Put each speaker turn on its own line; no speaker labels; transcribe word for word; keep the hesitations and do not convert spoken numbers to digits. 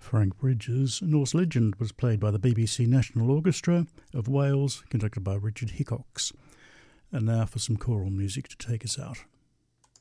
Frank Bridges' Norse Legend was played by the B B C National Orchestra of Wales, conducted by Richard Hickox. And now for some choral music to take us out.